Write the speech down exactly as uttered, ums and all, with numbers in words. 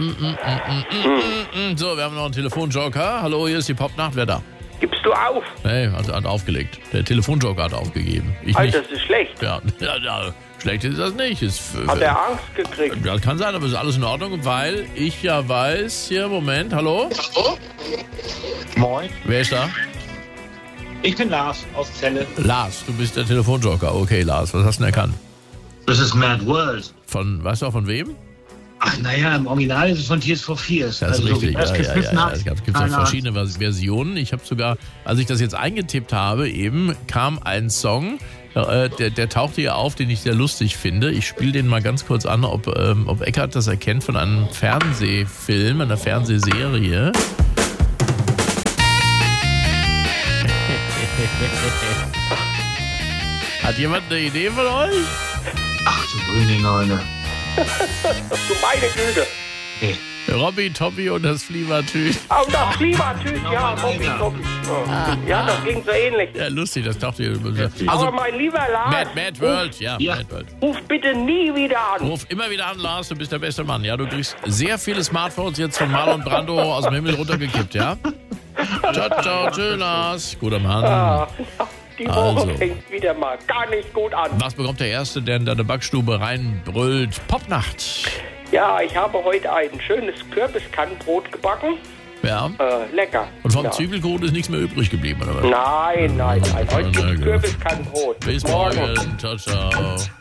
So, wir haben noch einen Telefonjoker. Hallo, hier ist die Popnacht. Wer da? Gibst du auf? Nee, hat, hat aufgelegt. Der Telefonjoker hat aufgegeben. Ich Alter, nicht. das ist schlecht. Ja, ja, ja, schlecht ist das nicht. Ist, Hat er Angst gekriegt? Ja, kann sein, aber ist alles in Ordnung, weil ich ja weiß, hier, Moment, hallo? Hallo? Moin. Wer ist da? Ich bin Lars aus Celle. Lars, du bist der Telefonjoker. Okay, Lars, was hast du denn erkannt? Das ist Mad World. Von, weißt du auch von wem? Ach, naja, im Original ist es von Tears for Fears. Das ist also, richtig, so wie das ja, ja, gepfiffen ja, ja. hat. Es gibt auch verschiedene Vers- Versionen. Ich habe sogar, als ich das jetzt eingetippt habe, eben kam ein Song, äh, der, der tauchte hier auf, den ich sehr lustig finde. Ich spiele den mal ganz kurz an, ob, ähm, ob Eckart das erkennt von einem Fernsehfilm, einer Fernsehserie. Hat jemand eine Idee von euch? Ach du grüne Neune. Du meine Güte. Nee. Robby, Toppi und das Flievertüt. Oh, das Klimatyp, ja, Robby, Robby. Ja, das ging so ähnlich. Ja, lustig, das tauchte hier. Aber Also, mein lieber Lars, Mad, Mad World, ja, Ja. Mad World. ruf bitte nie wieder an. Ruf immer wieder an, Lars, du bist der beste Mann. Ja, du kriegst sehr viele Smartphones jetzt von Marlon Brando aus dem Himmel runtergekippt, ja? Ciao, ciao, tschö, Lars. Guter Mann. Ah, die Woche Also. fängt wieder mal gar nicht gut an. Was bekommt der Erste, der in deine Backstube reinbrüllt? Popnacht. Ja, ich habe heute ein schönes Kürbiskannenbrot gebacken. Ja. Äh, lecker. Und vom ja. Zwiebelkuchen ist nichts mehr übrig geblieben, oder was? Nein, nein, nein. Heute Na gibt gut. Kürbiskannenbrot. Bis morgen. Ciao, ciao.